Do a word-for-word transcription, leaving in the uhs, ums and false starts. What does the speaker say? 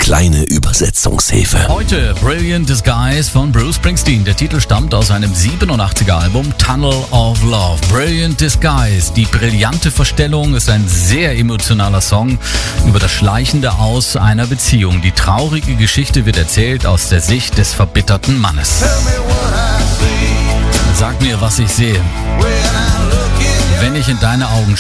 kleine Übersetzungshilfe. Heute Brilliant Disguise von Bruce Springsteen. Der Titel stammt aus seinem siebenundachtziger Album Tunnel of Love. Brilliant Disguise, die brillante Verstellung, ist ein sehr emotionaler Song über das Schleichende aus einer Beziehung. Die traurige Geschichte wird erzählt aus der Sicht des verbitterten Mannes. Sag mir, was ich sehe. Wenn ich in deine Augen